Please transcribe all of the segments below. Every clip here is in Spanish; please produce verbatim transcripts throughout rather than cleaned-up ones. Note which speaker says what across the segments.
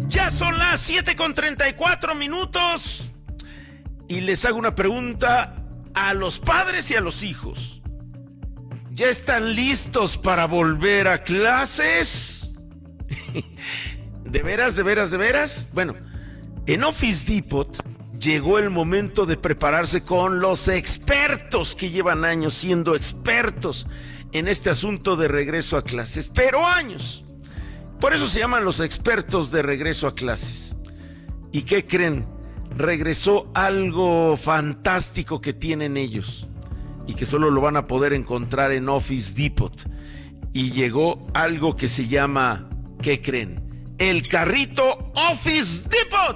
Speaker 1: Ya son las siete con treinta y cuatro minutos y les hago una pregunta a los padres y a los hijos. ¿Ya están listos para volver a clases? ¿De veras, de veras, de veras? Bueno, en Office Depot llegó el momento de prepararse con los expertos que llevan años siendo expertos en este asunto de regreso a clases, pero años. Por eso se llaman los expertos de regreso a clases. ¿Y qué creen? Regresó algo fantástico que tienen ellos y que solo lo van a poder encontrar en Office Depot. Y llegó algo que se llama, ¿qué creen? El carrito Office Depot.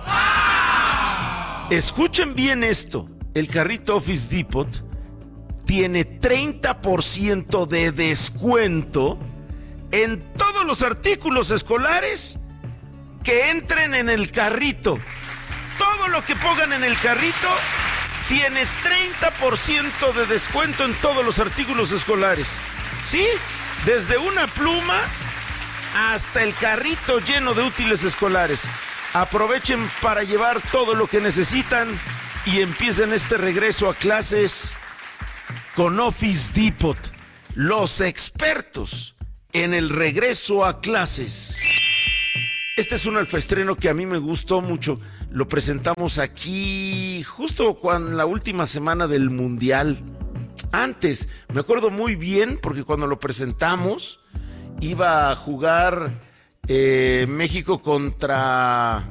Speaker 1: ¡Ah! Escuchen bien esto. El carrito Office Depot tiene treinta por ciento de descuento en todos los artículos escolares que entren en el carrito. Todo lo que pongan en el carrito tiene treinta por ciento de descuento en todos los artículos escolares. ¿Sí? Desde una pluma hasta el carrito lleno de útiles escolares. Aprovechen para llevar todo lo que necesitan y empiecen este regreso a clases con Office Depot, los expertos en el regreso a clases. Este es un alfaestreno que a mí me gustó mucho. Lo presentamos aquí justo cuando la última semana del Mundial. Antes, me acuerdo muy bien porque cuando lo presentamos iba a jugar eh, México contra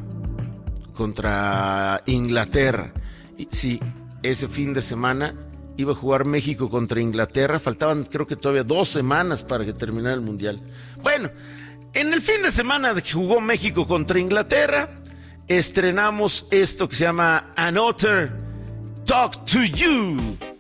Speaker 1: contra Inglaterra. Y, sí, ese fin de semana iba a jugar México contra Inglaterra. Faltaban creo que todavía dos semanas para que terminara el Mundial. Bueno, en el fin de semana que jugó México contra Inglaterra, estrenamos esto que se llama Another Talk to You.